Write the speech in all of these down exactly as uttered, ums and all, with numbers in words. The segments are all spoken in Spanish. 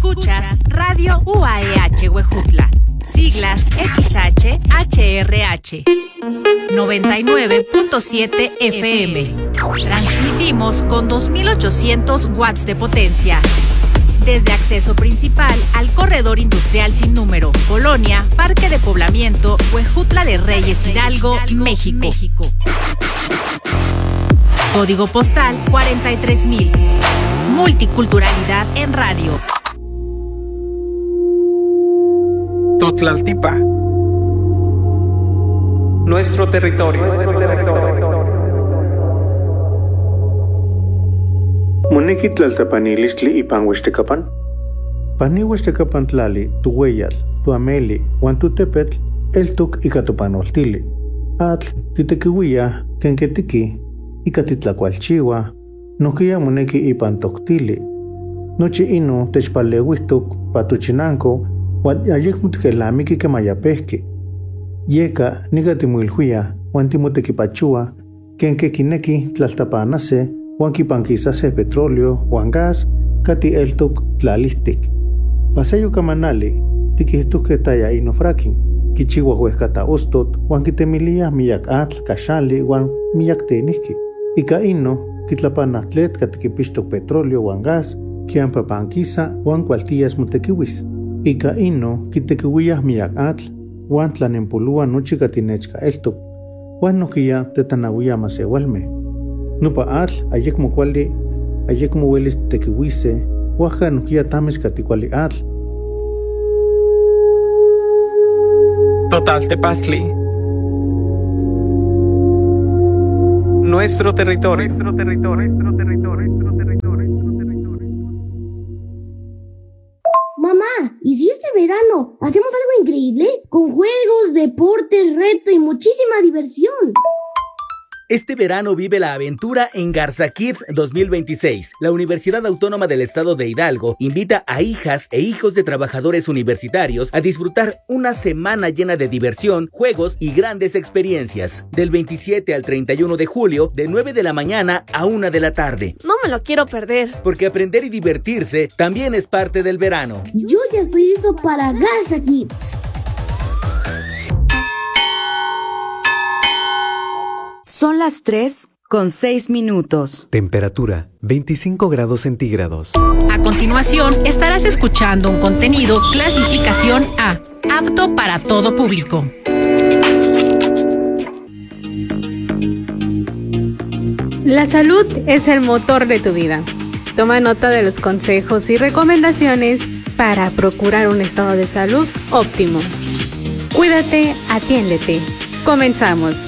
Escuchas Radio U A E H Huejutla, siglas X H H R H, noventa y nueve punto siete F M. Transmitimos con dos mil ochocientos watts de potencia. Desde acceso principal al corredor industrial sin número, Colonia, Parque de Poblamiento, Huejutla de Reyes, Hidalgo, México. México. Código postal cuarenta y tres mil. Multiculturalidad en radio. Totlaltipa. Nuestro territorio. Nuestro territorio. Muniki tlaltapanilistli ipan Huixtecapan. Pani Huixtecapan tlali, tuweyal, tuameli, huantutepetl, eltuk ika topanoltili. Atl titekiuia, kenketiki, ika titlakualchiwa, nokia muneki ipan toktili. Nochi ino techpaleuistuk patuchinanko, wan ayekmutkelamiki kemayapehki. Yeka nika timuilhuia, wan timotekipachua, kenkekineki tlaltapanase, Juan kipankisase petróleo, Juan gas, kati eltuk tlalihtik. Pasayo kamanali, tikihtuk ketaya ino fracking, kichiwa huescata ustot, Juan kitemilia miyak atl, kashali, Juan miyak teniki. Ika ino, kitlapanatlet katikipishtuk petróleo, Juan gas, kian papankisa, Juan cualtillas mutekiwis. Ika ino, kitekiwiyah miyak atl, Juan tlanempulua nochi katinechka eltuk, Juan nokia tetanawia masewalme. Nupa atl, ayekmo kuali, ayekmo huelis tekiwise, Oaxaca nukia tames katikuali atl. Totaltepaztli. Nuestro territorio. Nuestro territorio. Nuestro territorio. Nuestro territorio. Nuestro territorio. Mamá, ¿y si este verano hacemos algo increíble? Con juegos, deportes, reto y muchísima diversión. Este verano vive la aventura en Garza Kids dos mil veintiséis. La Universidad Autónoma del Estado de Hidalgo invita a hijas e hijos de trabajadores universitarios a disfrutar una semana llena de diversión, juegos y grandes experiencias. Del veintisiete al treinta y uno de julio, de nueve de la mañana a una de la tarde. No me lo quiero perder. Porque aprender y divertirse también es parte del verano. Yo ya estoy listo para Garza Kids. Son las tres con seis minutos. Temperatura veinticinco grados centígrados. A continuación, estarás escuchando un contenido clasificación A, apto para todo público. La salud es el motor de tu vida. Toma nota de los consejos y recomendaciones para procurar un estado de salud óptimo. Cuídate, atiéndete. Comenzamos.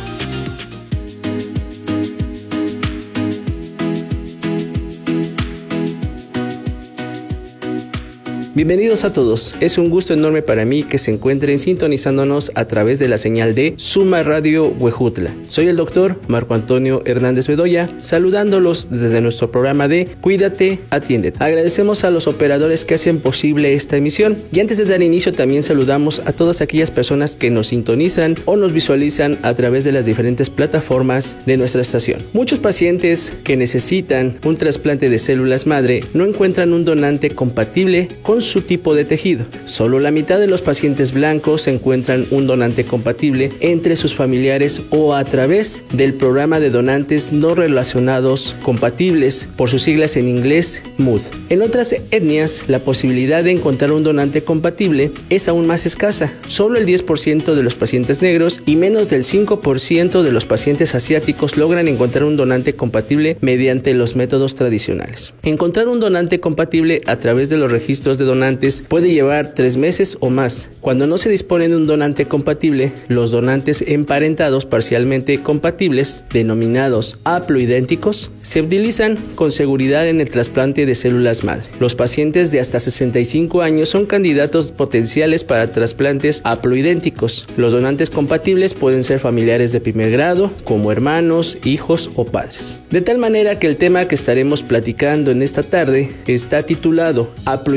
Bienvenidos a todos, es un gusto enorme para mí que se encuentren sintonizándonos a través de la señal de Suma Radio Huejutla. Soy el doctor Marco Antonio Hernández Bedoya, saludándolos desde nuestro programa de Cuídate, Atiéndete. Agradecemos a los operadores que hacen posible esta emisión y antes de dar inicio también saludamos a todas aquellas personas que nos sintonizan o nos visualizan a través de las diferentes plataformas de nuestra estación. Muchos pacientes que necesitan un trasplante de células madre no encuentran un donante compatible con su tipo de tejido. Solo la mitad de los pacientes blancos encuentran un donante compatible entre sus familiares o a través del programa de donantes no relacionados compatibles, por sus siglas en inglés M U D. En otras etnias, la posibilidad de encontrar un donante compatible es aún más escasa. Solo el diez por ciento de los pacientes negros y menos del cinco por ciento de los pacientes asiáticos logran encontrar un donante compatible mediante los métodos tradicionales. Encontrar un donante compatible a través de los registros de donantes puede llevar tres meses o más. Cuando no se dispone de un donante compatible, los donantes emparentados parcialmente compatibles, denominados haploidénticos, se utilizan con seguridad en el trasplante de células madre. Los pacientes de hasta sesenta y cinco años son candidatos potenciales para trasplantes haploidénticos. Los donantes compatibles pueden ser familiares de primer grado, como hermanos, hijos o padres. De tal manera que el tema que estaremos platicando en esta tarde está titulado Haploidentidad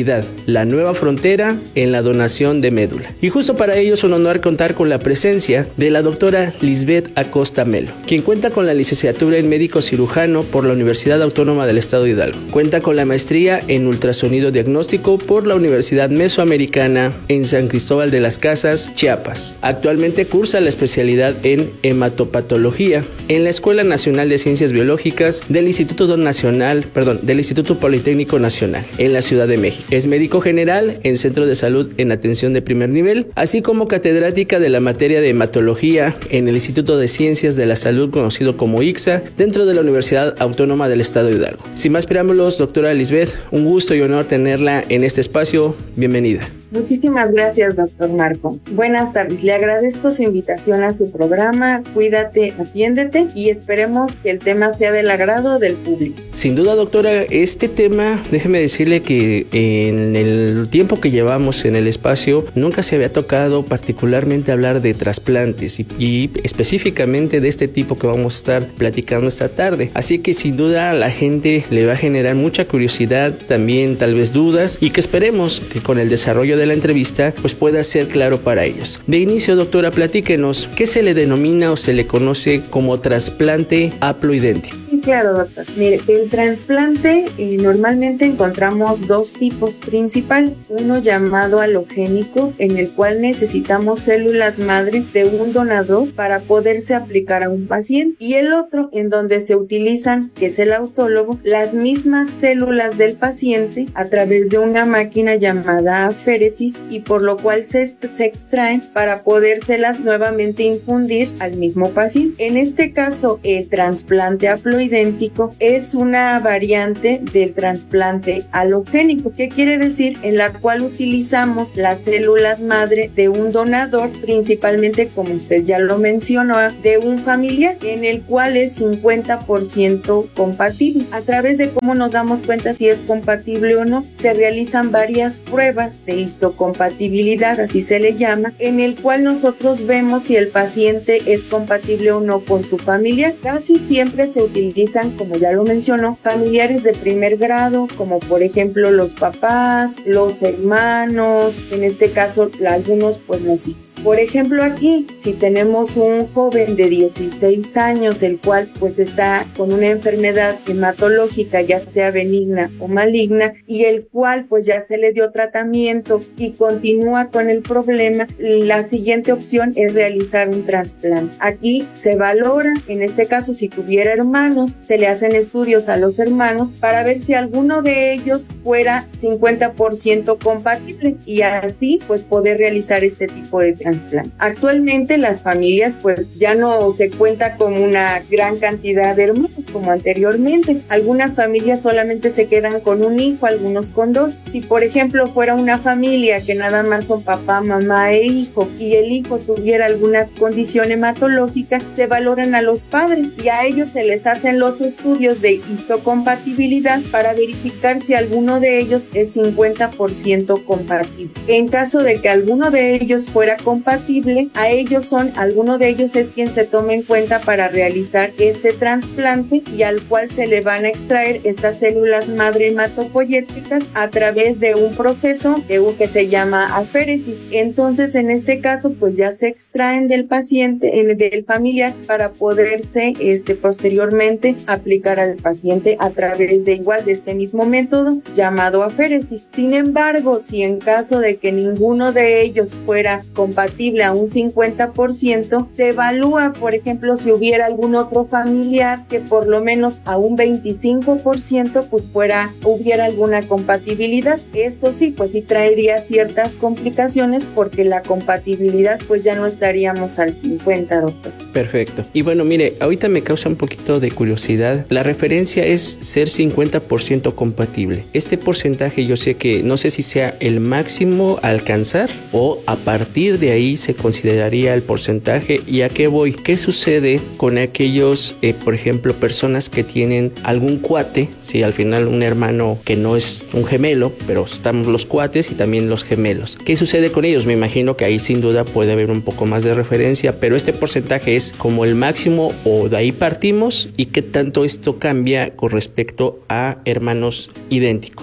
Humanidad, la nueva frontera en la donación de médula. Y justo para ello es un honor contar con la presencia de la doctora Lisbeth Acosta Melo, quien cuenta con la licenciatura en médico cirujano por la Universidad Autónoma del Estado de Hidalgo. Cuenta con la maestría en ultrasonido diagnóstico por la Universidad Mesoamericana en San Cristóbal de las Casas, Chiapas. Actualmente cursa la especialidad en hematopatología en la Escuela Nacional de Ciencias Biológicas del Instituto Nacional, perdón, del Instituto Politécnico Nacional en la Ciudad de México. Es médico general en Centro de Salud en Atención de Primer Nivel, así como catedrática de la materia de hematología en el Instituto de Ciencias de la Salud, conocido como I C S A, dentro de la Universidad Autónoma del Estado de Hidalgo. Sin más preámbulos, doctora Lisbeth, un gusto y honor tenerla en este espacio. Bienvenida. Muchísimas gracias, doctor Marco. Buenas tardes. Le agradezco su invitación a su programa. Cuídate, atiéndete y esperemos que el tema sea del agrado del público. Sin duda, doctora, este tema, déjeme decirle que en el tiempo que llevamos en el espacio nunca se había tocado particularmente hablar de trasplantes y, y específicamente de este tipo que vamos a estar platicando esta tarde. Así que sin duda a la gente le va a generar mucha curiosidad, también tal vez dudas, y que esperemos que con el desarrollo de la entrevista pues pueda ser claro para ellos. De inicio, doctora, platíquenos, ¿qué se le denomina o se le conoce como trasplante haploidéntico? Sí, claro, doctor. Mire, el trasplante eh, normalmente encontramos dos tipos principales. Uno llamado halogénico, en el cual necesitamos células madre de un donador para poderse aplicar a un paciente, y el otro en donde se utilizan, que es el autólogo, las mismas células del paciente a través de una máquina llamada aféresis, y por lo cual se, se extraen para podérselas nuevamente infundir al mismo paciente. En este caso, el trasplante haploidéntico es una variante del trasplante halogénico. ¿Qué quiere decir? En la cual utilizamos las células madre de un donador, principalmente, como usted ya lo mencionó, de un familiar, en el cual es cincuenta por ciento compatible. A través de cómo nos damos cuenta si es compatible o no, se realizan varias pruebas de histocompatibilidad, así se le llama, en el cual nosotros vemos si el paciente es compatible o no con su familia. Casi siempre se utilizan, como ya lo mencionó, familiares de primer grado, como por ejemplo los papás, los hermanos, en este caso algunos pues los hijos. Por ejemplo, aquí, si tenemos un joven de dieciséis años, el cual pues está con una enfermedad hematológica, ya sea benigna o maligna, y el cual pues ya se le dio tratamiento y continúa con el problema, la siguiente opción es realizar un trasplante. Aquí se valora, en este caso si tuviera hermanos, se le hacen estudios a los hermanos para ver si alguno de ellos fuera cincuenta por ciento compatible, y así pues poder realizar este tipo de trasplante. Actualmente las familias pues ya no se cuenta con una gran cantidad de hermanos como anteriormente. Algunas familias solamente se quedan con un hijo, algunos con dos. Si por ejemplo fuera una familia que nada más son papá, mamá e hijo, y el hijo tuviera alguna condición hematológica, se valoran a los padres y a ellos se les hacen los estudios de histocompatibilidad para verificar si alguno de ellos es cincuenta por ciento compatible. En caso de que alguno de ellos fuera compatible, a ellos son, alguno de ellos es quien se toma en cuenta para realizar este trasplante, y al cual se le van a extraer estas células madre hematopoyéticas a través de un proceso de un que se llama aféresis. Entonces, en este caso, pues ya se extraen del paciente, en, del familiar, para poderse este, posteriormente aplicar al paciente a través de igual de este mismo método llamado aféresis. Sin embargo, si en caso de que ninguno de ellos fuera compatible a un cincuenta por ciento, se evalúa, por ejemplo, si hubiera algún otro familiar que por lo menos a un veinticinco por ciento pues fuera, hubiera alguna compatibilidad. Eso sí, pues sí traería ciertas complicaciones, porque la compatibilidad pues ya no estaríamos al cincuenta, doctor. Perfecto. Y bueno, mire, ahorita me causa un poquito de curiosidad. La referencia es ser cincuenta por ciento compatible. Este porcentaje yo sé que no sé si sea el máximo a alcanzar o a partir de ahí se consideraría el porcentaje. ¿Y a qué voy? ¿Qué sucede con aquellos, eh, por ejemplo, personas que tienen algún cuate? Si al final un hermano que no es un gemelo, pero estamos los cuates y también los gemelos. ¿Qué sucede con ellos? Me imagino que ahí sin duda puede haber un poco más de referencia, pero este porcentaje es como el máximo o de ahí partimos, y qué tanto esto cambia con respecto a hermanos idénticos.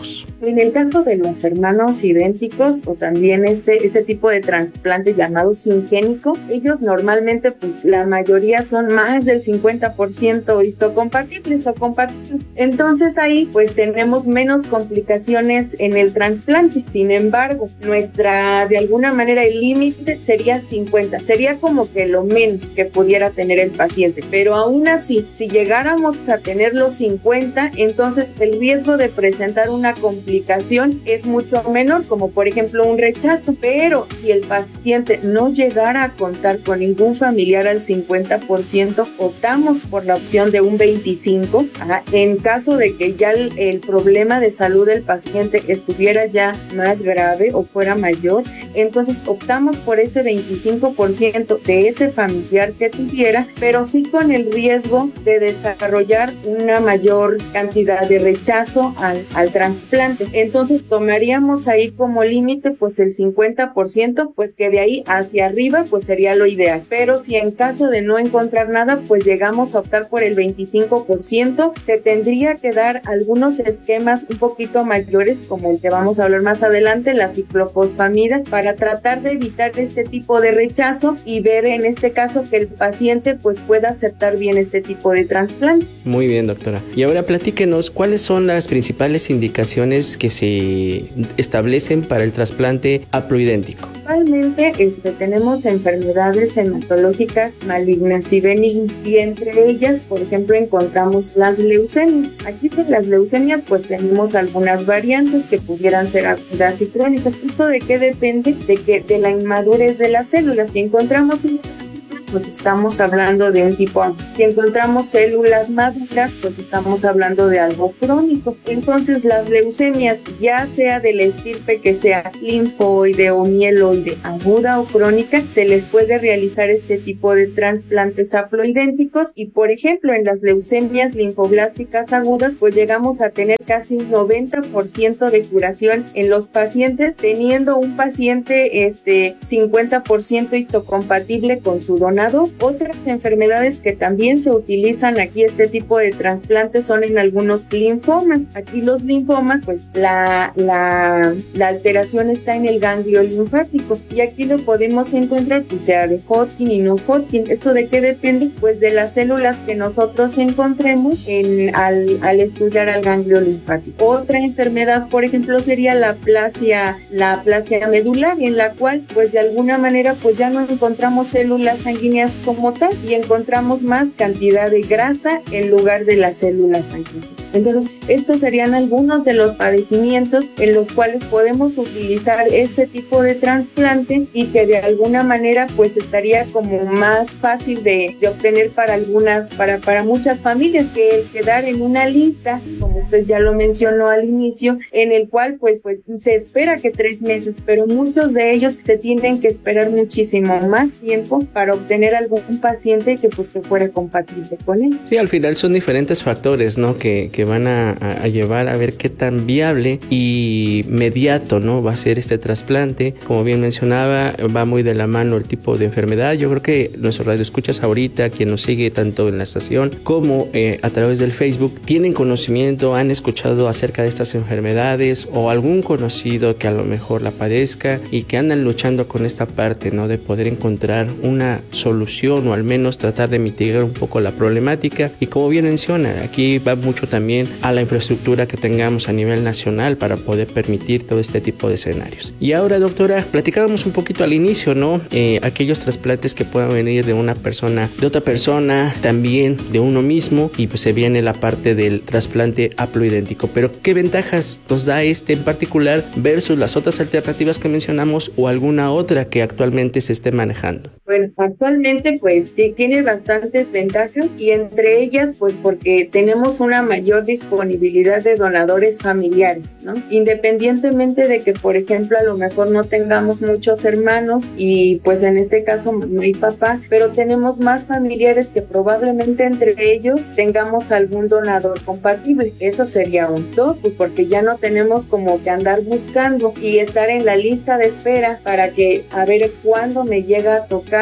En el caso de los hermanos idénticos o también este, este tipo de trasplante llamado singénico, ellos normalmente pues la mayoría son más del cincuenta por ciento histocompatibles o compatibles. Entonces ahí pues tenemos menos complicaciones en el trasplante. Sin embargo, nuestra, de alguna manera el límite sería cincuenta, sería como que lo menos que pudiera tener el paciente, pero aún así, si llegáramos a tener los cincuenta, entonces el riesgo de presentar una complicación es mucho menor, como por ejemplo un rechazo. Pero si el paciente no llegara a contar con ningún familiar al cincuenta por ciento, optamos por la opción de un veinticinco por ciento. Ajá. En caso de que ya el, el problema de salud del paciente estuviera ya más grave o fuera mayor, entonces optamos por ese veinticinco por ciento de ese familiar que tuviera, pero sí con el riesgo de desarrollar una mayor cantidad de rechazo al, al trasplante. Entonces tomaríamos ahí como límite pues el cincuenta por ciento, pues que de ahí hacia arriba pues sería lo ideal. Pero si en caso de no encontrar nada, pues llegamos a optar por el veinticinco por ciento. Se tendría que dar algunos esquemas un poquito mayores, como el que vamos a hablar más adelante, la ciclofosfamida, para tratar de evitar este tipo de rechazo y ver en este caso que el paciente pues pueda aceptar bien este tipo de trasplante. Muy bien, doctora. Y ahora platíquenos cuáles son las principales indicaciones que se establecen para el trasplante haploidéntico. Actualmente este, tenemos enfermedades hematológicas malignas y benignas, y entre ellas, por ejemplo, encontramos las leucemias. Aquí de las leucemias pues tenemos algunas variantes que pudieran ser agudas y crónicas. ¿Esto de qué depende? De que de la inmadurez de las células. Si encontramos una pues estamos hablando de un tipo A. Si encontramos células maduras, pues estamos hablando de algo crónico. Entonces las leucemias, ya sea de la estirpe que sea linfoide o mieloide, aguda o crónica, se les puede realizar este tipo de trasplantes haploidénticos. Y por ejemplo, en las leucemias linfoblásticas agudas, pues llegamos a tener casi un noventa por ciento de curación en los pacientes, teniendo un paciente este cincuenta por ciento histocompatible con su donante. Otras enfermedades que también se utilizan aquí este tipo de trasplantes son en algunos linfomas. Aquí los linfomas, pues la, la, la alteración está en el ganglio linfático, y aquí lo podemos encontrar pues sea de Hodgkin y no Hodgkin. ¿Esto de qué depende? Pues de las células que nosotros encontremos en, al, al estudiar al ganglio linfático. Otra enfermedad, por ejemplo, sería la aplasia, la aplasia medular, en la cual pues de alguna manera pues ya no encontramos células sanguíneas como tal, y encontramos más cantidad de grasa en lugar de las células sanguíneas. Entonces, estos serían algunos de los padecimientos en los cuales podemos utilizar este tipo de trasplante, y que de alguna manera pues estaría como más fácil de, de obtener para algunas, para, para muchas familias, que el quedar en una lista, como usted ya lo mencionó al inicio, en el cual pues, pues se espera que tres meses, pero muchos de ellos se tienen que esperar muchísimo más tiempo para obtener algún paciente que pues que fuera compatible con él. Sí, al final son diferentes factores, ¿no? Que, que van a, a llevar a ver qué tan viable y mediato, ¿no? Va a ser este trasplante. Como bien mencionaba, va muy de la mano el tipo de enfermedad. Yo creo que nuestros radioescuchas ahorita, quien nos sigue tanto en la estación como eh, a través del Facebook, tienen conocimiento, han escuchado acerca de estas enfermedades, o algún conocido que a lo mejor la padezca y que andan luchando con esta parte, ¿no? De poder encontrar una solución, o al menos tratar de mitigar un poco la problemática. Y como bien menciona, aquí va mucho también a la infraestructura que tengamos a nivel nacional para poder permitir todo este tipo de escenarios. Y ahora, doctora, platicábamos un poquito al inicio, ¿no? Eh, aquellos trasplantes que puedan venir de una persona, de otra persona, también de uno mismo, y pues se viene la parte del trasplante haploidéntico. Pero ¿qué ventajas nos da este en particular versus las otras alternativas que mencionamos, o alguna otra que actualmente se esté manejando? Bueno, actualmente pues sí tiene bastantes ventajas, y entre ellas pues porque tenemos una mayor disponibilidad de donadores familiares, ¿no? Independientemente de que, por ejemplo, a lo mejor no tengamos muchos hermanos, y pues en este caso mamá y papá, pero tenemos más familiares que probablemente entre ellos tengamos algún donador compatible. Eso sería un. Dos, pues porque ya no tenemos como que andar buscando y estar en la lista de espera para que a ver cuándo me llega a tocar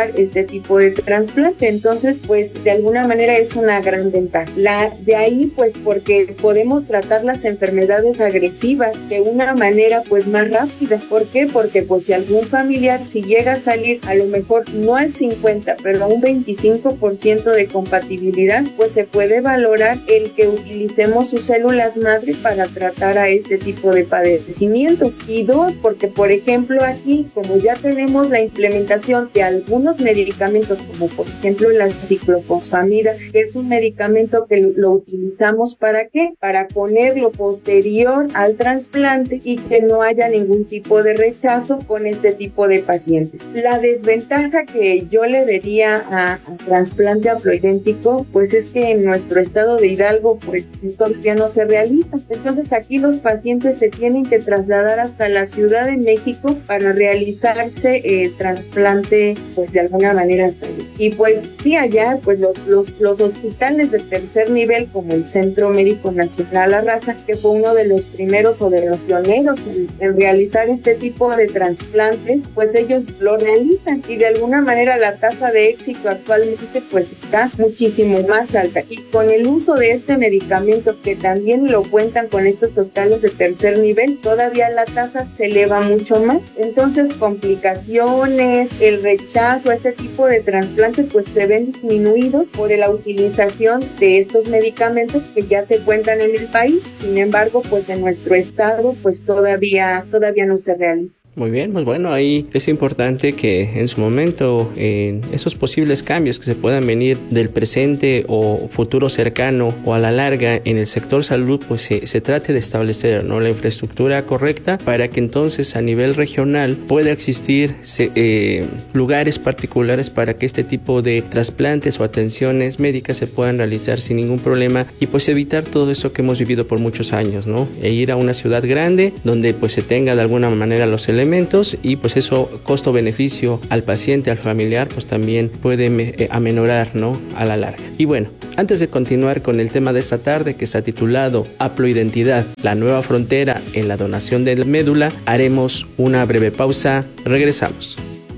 realizar este tipo de trasplante. Entonces, pues de alguna manera es una gran ventaja. La, de ahí, pues porque podemos tratar las enfermedades agresivas de una manera pues más rápida. ¿Por qué? Porque pues si algún familiar, si llega a salir a lo mejor no al cincuenta, pero a un veinticinco por ciento de compatibilidad, pues se puede valorar el que utilicemos sus células madre para tratar a este tipo de padecimientos. Y dos, porque por ejemplo aquí, como ya tenemos la implementación de algunos medicamentos, como por ejemplo la ciclofosfamida, que es un medicamento que lo utilizamos ¿para qué? Para ponerlo posterior al trasplante y que no haya ningún tipo de rechazo con este tipo de pacientes. La desventaja que yo le vería a, a trasplante haploidéntico, pues es que en nuestro estado de Hidalgo pues todavía no se realiza. Entonces aquí los pacientes se tienen que trasladar hasta la Ciudad de México para realizarse el eh, trasplante pues de alguna manera hasta allí. Y pues sí, allá pues los, los, los hospitales de tercer nivel como el Centro Médico Nacional La Raza, que fue uno de los primeros o de los pioneros en, en realizar este tipo de trasplantes, pues ellos lo realizan y de alguna manera la tasa de éxito actualmente pues está muchísimo más alta. Y con el uso de este medicamento, que también lo cuentan con estos hospitales de tercer nivel, todavía la tasa se eleva mucho más. Entonces complicaciones, el rechazo a este tipo de trasplantes pues se ven disminuidos por la utilización de estos medicamentos que ya se cuentan en el país. Sin embargo, pues en nuestro estado pues todavía, todavía no se realiza. Muy bien, pues bueno, ahí es importante que en su momento en esos posibles cambios que se puedan venir del presente o futuro cercano o a la larga en el sector salud, pues se, se trate de establecer, ¿no?, la infraestructura correcta para que entonces a nivel regional pueda existir se, eh, lugares particulares para que este tipo de trasplantes o atenciones médicas se puedan realizar sin ningún problema y pues evitar todo eso que hemos vivido por muchos años, ¿no? E ir a una ciudad grande donde pues se tenga de alguna manera los elementos y pues eso costo-beneficio al paciente, al familiar, pues también puede eh, amenorar, ¿no?, a la larga. Y bueno, antes de continuar con el tema de esta tarde, que está titulado Haploidentidad, la nueva frontera en la donación de médula, haremos una breve pausa. Regresamos.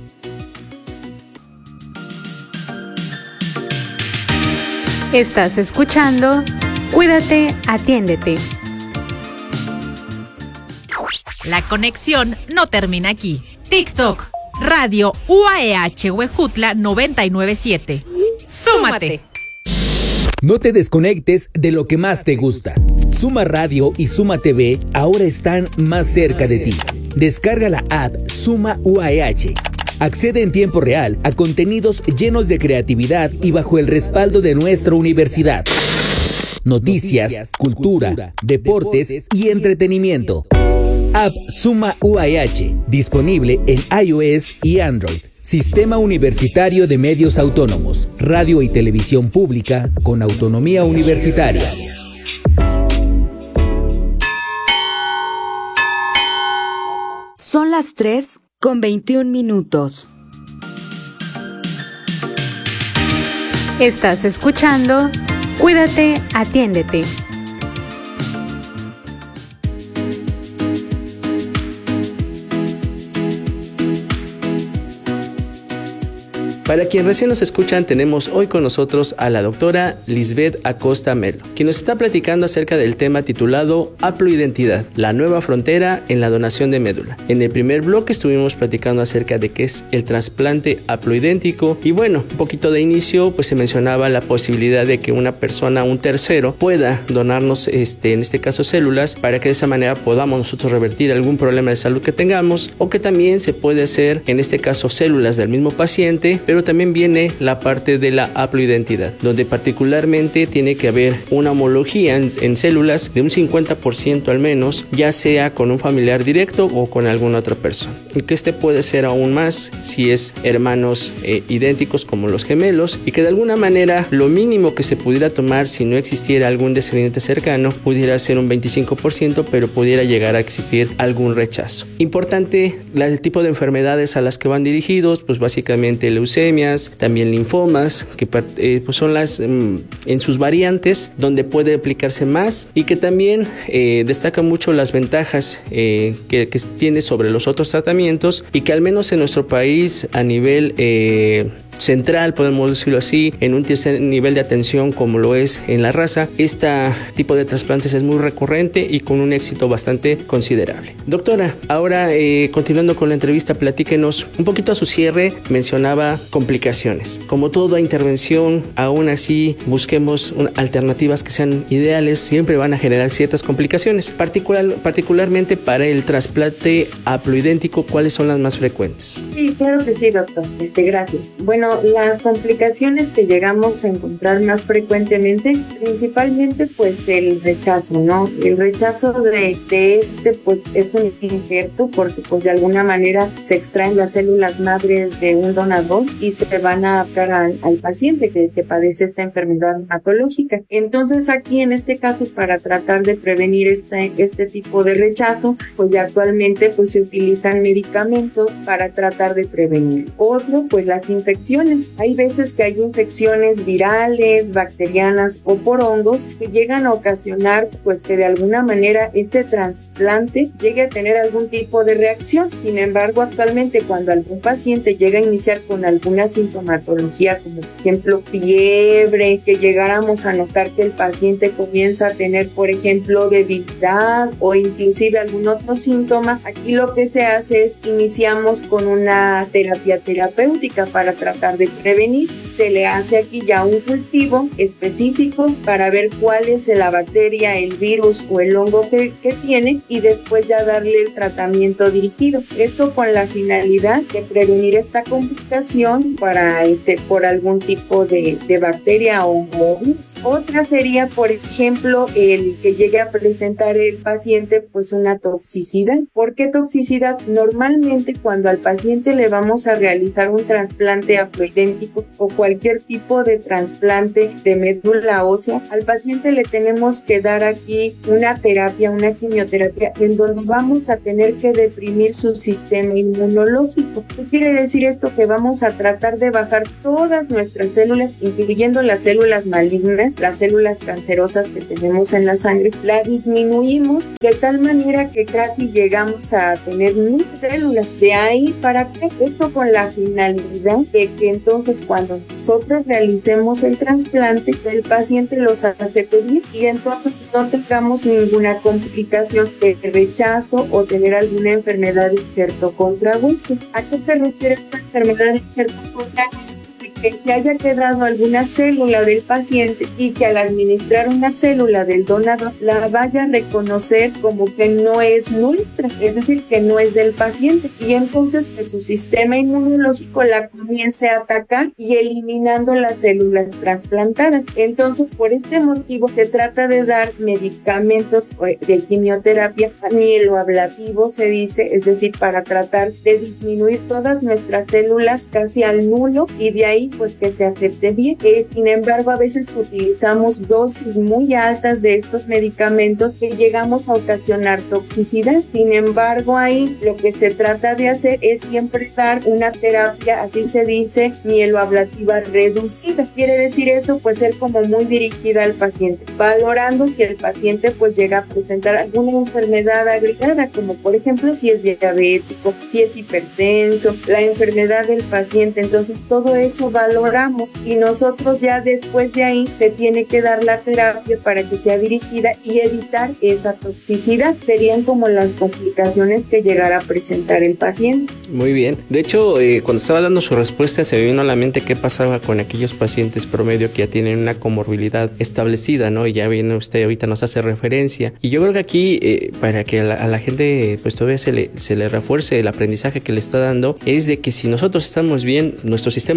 Estás escuchando Cuídate, atiéndete. La conexión no termina aquí. TikTok, Radio U A E H Huejutla noventa y nueve punto siete. ¡Súmate! No te desconectes de lo que más te gusta. Suma Radio y Suma T V ahora están más cerca de ti. Descarga la app Suma U A E H. Accede en tiempo real a contenidos llenos de creatividad y bajo el respaldo de nuestra universidad. Noticias, cultura, deportes y entretenimiento. App Suma U A E H, disponible en iOS y Android. Sistema Universitario de Medios Autónomos, radio y televisión pública con autonomía universitaria. Son las tres con veintiún minutos. Estás escuchando Cuídate, atiéndete. Para quien recién nos escuchan, tenemos hoy con nosotros a la doctora Lisbeth Acosta Melo, quien nos está platicando acerca del tema titulado Haploidentidad, la nueva frontera en la donación de médula. En el primer bloque estuvimos platicando acerca de qué es el trasplante haploidéntico y bueno, un poquito de inicio, pues se mencionaba la posibilidad de que una persona, un tercero, pueda donarnos, este, en este caso células, para que de esa manera podamos nosotros revertir algún problema de salud que tengamos, o que también se puede hacer, en este caso, células del mismo paciente, pero Pero también viene la parte de la haploidentidad, donde particularmente tiene que haber una homología en, en células de un cincuenta por ciento al menos, ya sea con un familiar directo o con alguna otra persona. Y que este puede ser aún más si es hermanos eh, idénticos como los gemelos, y que de alguna manera lo mínimo que se pudiera tomar si no existiera algún descendiente cercano pudiera ser un veinticinco por ciento, pero pudiera llegar a existir algún rechazo. Importante, el tipo de enfermedades a las que van dirigidos, pues básicamente leucemia, leucemias, también linfomas, que eh, pues son las mm, en sus variantes donde puede aplicarse más, y que también eh, destaca mucho las ventajas eh, que, que tiene sobre los otros tratamientos, y que al menos en nuestro país a nivel eh, central, podemos decirlo así, en un tercer nivel de atención como lo es en la raza, este tipo de trasplantes es muy recurrente y con un éxito bastante considerable. Doctora, ahora eh, continuando con la entrevista, platíquenos un poquito a su cierre. Mencionaba complicaciones. Como toda intervención, aún así busquemos un, alternativas que sean ideales, siempre van a generar ciertas complicaciones. Particular, particularmente para el trasplante haploidéntico, ¿cuáles son las más frecuentes? Sí, claro que sí, doctor. Este, gracias. Bueno, las complicaciones que llegamos a encontrar más frecuentemente, principalmente pues el rechazo, ¿no? El rechazo de, de este pues es un injerto porque pues de alguna manera se extraen las células madres de un donador y se van a adaptar al, al paciente que, que padece esta enfermedad hematológica. Entonces aquí en este caso, para tratar de prevenir este, este tipo de rechazo, pues ya actualmente pues se utilizan medicamentos para tratar de prevenir. Otro, pues las infecciones. Hay veces que hay infecciones virales, bacterianas o por hongos que llegan a ocasionar pues que de alguna manera este trasplante llegue a tener algún tipo de reacción. Sin embargo, actualmente cuando algún paciente llega a iniciar con alguna sintomatología, como por ejemplo fiebre, que llegáramos a notar que el paciente comienza a tener, por ejemplo, debilidad o inclusive algún otro síntoma, aquí lo que se hace es iniciamos con una terapia terapéutica para tratar de prevenir. Se le hace aquí ya un cultivo específico para ver cuál es la bacteria, el virus o el hongo que, que tiene, y después ya darle el tratamiento dirigido. Esto con la finalidad de prevenir esta complicación para este por algún tipo de, de bacteria o virus. Otra sería, por ejemplo, el que llegue a presentar el paciente pues una toxicidad. ¿Por qué toxicidad? Normalmente cuando al paciente le vamos a realizar un trasplante haploidéntico o cualquier tipo de trasplante de médula ósea, al paciente le tenemos que dar aquí una terapia, una quimioterapia, en donde vamos a tener que deprimir su sistema inmunológico. ¿Qué quiere decir esto? Que vamos a tratar de bajar todas nuestras células, incluyendo las células malignas, las células cancerosas que tenemos en la sangre, la disminuimos de tal manera que casi llegamos a tener mil células. De ahí para qué? Esto con la finalidad de que entonces cuando nosotros realicemos el trasplante, el paciente los hace pedir y entonces no tengamos ninguna complicación de rechazo o tener alguna enfermedad de injerto contra huésped. ¿A qué se refiere esta enfermedad de injerto contra huésped? Que se haya quedado alguna célula del paciente y que al administrar una célula del donador la vaya a reconocer como que no es nuestra, es decir, que no es del paciente, y entonces que su sistema inmunológico la comience a atacar y eliminando las células trasplantadas. Entonces, por este motivo se trata de dar medicamentos de quimioterapia mieloablativos, se dice, es decir, para tratar de disminuir todas nuestras células casi al nulo y de ahí pues que se acepte bien. Eh, sin embargo, a veces utilizamos dosis muy altas de estos medicamentos que llegamos a ocasionar toxicidad. Sin embargo, ahí lo que se trata de hacer es siempre dar una terapia, así se dice, mieloablativa reducida. Quiere decir eso, pues ser como muy dirigida al paciente, valorando si el paciente pues llega a presentar alguna enfermedad agregada, como por ejemplo si es diabético, si es hipertenso, la enfermedad del paciente. Entonces todo eso valoramos y nosotros ya después de ahí se tiene que dar la terapia para que sea dirigida y evitar esa toxicidad. Serían como las complicaciones que llegara a presentar el paciente. Muy bien. De hecho, eh, cuando estaba dando su respuesta se me vino a la mente qué pasaba con aquellos pacientes promedio que ya tienen una comorbilidad establecida, ¿no? Y ya viene usted ahorita nos hace referencia. Y yo creo que aquí, eh, para que a la, a la gente pues todavía se le, se le refuerce el aprendizaje que le está dando, es de que si nosotros estamos bien, nuestro sistema de defensa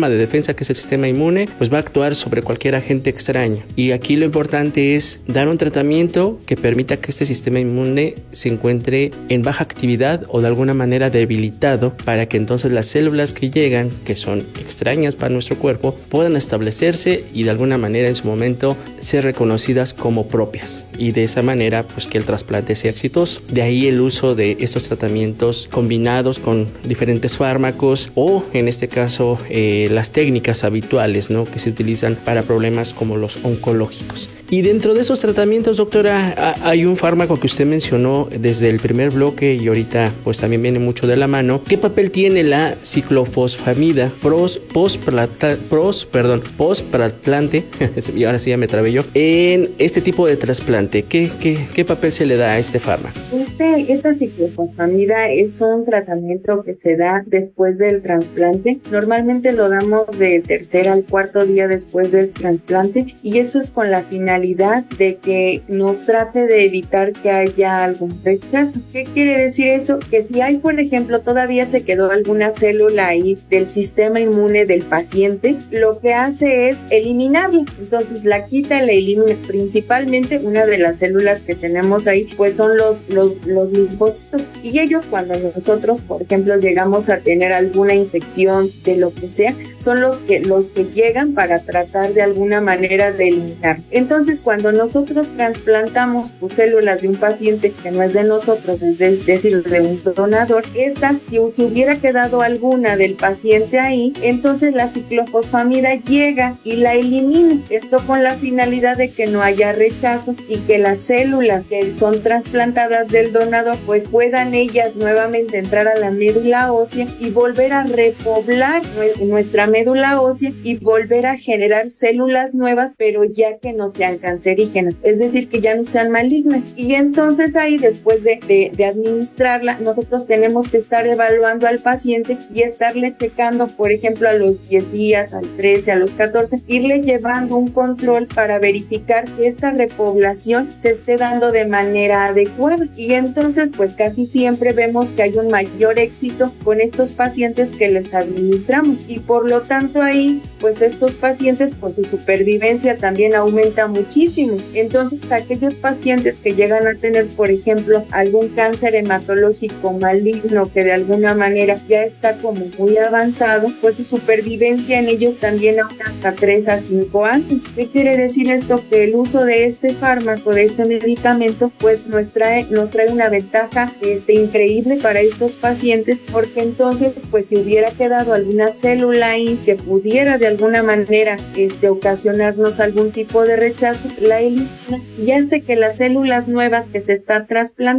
defensa, que es el sistema inmune, pues va a actuar sobre cualquier agente extraño. Y aquí lo importante es dar un tratamiento que permita que este sistema inmune se encuentre en baja actividad o de alguna manera debilitado, para que entonces las células que llegan, que son extrañas para nuestro cuerpo, puedan establecerse y de alguna manera en su momento ser reconocidas como propias, y de esa manera pues que el trasplante sea exitoso. De ahí el uso de estos tratamientos combinados con diferentes fármacos, o en este caso eh, las técnicas habituales, ¿no?, que se utilizan para problemas como los oncológicos. Y dentro de esos tratamientos, doctora, hay un fármaco que usted mencionó desde el primer bloque y ahorita pues también viene mucho de la mano. ¿Qué papel tiene la ciclofosfamida pros, post, pros, perdón, post-trasplante, y ahora sí ya me trabé yo, en este tipo de trasplante? ¿Qué, qué, qué papel se le da a este fármaco? Este, esta ciclofosfamida es un tratamiento que se da después del trasplante. Normalmente lo damos de tercer al cuarto día después del trasplante, y esto es con la finalidad de que nos trate de evitar que haya algún rechazo. ¿Qué quiere decir eso? Que si hay, por ejemplo, todavía se quedó alguna célula ahí del sistema inmune del paciente, lo que hace es eliminarla. Entonces la quita y la elimina. Principalmente una de las células que tenemos ahí pues son los, los, los linfocitos, y ellos, cuando nosotros, por ejemplo, llegamos a tener alguna infección de lo que sea, son los que, los que llegan para tratar de alguna manera de eliminar. Entonces, cuando nosotros trasplantamos pues, células de un paciente que no es de nosotros, es de, decir, de un donador, esta, si, si hubiera quedado alguna del paciente ahí, entonces la ciclofosfamida llega y la elimina. Esto con la finalidad de que no haya rechazo y que las células que son trasplantadas del donador pues puedan ellas nuevamente entrar a la médula ósea y volver a repoblar nuestra médula ósea y volver a generar células nuevas, pero ya que no sean cancerígenas, es decir, que ya no sean malignas. Y entonces ahí, después de, de, de administrarla, nosotros tenemos que estar evaluando al paciente y estarle checando, por ejemplo, a los diez días, al trece, a los catorce, irle llevando un control para verificar que esta repoblación se esté dando de manera adecuada. Y entonces, pues casi siempre vemos que hay un mayor éxito con estos pacientes que les administramos, y por lo tanto ahí, pues estos pacientes, pues su supervivencia también aumenta muchísimo. Entonces, aquellos pacientes que llegan a tener, por ejemplo, algún cáncer hematológico maligno que de alguna manera ya está como muy avanzado, pues su supervivencia en ellos también aumenta hasta tres a cinco años. ¿Qué quiere decir esto? Que el uso de este fármaco, de este medicamento, pues nos trae, nos trae una ventaja este, increíble para estos pacientes, porque entonces, pues si hubiera quedado alguna célula ahí que pudiera de alguna manera este, ocasionarnos algún tipo de rechazo, la elimina y hace que las células nuevas que se están trasplantando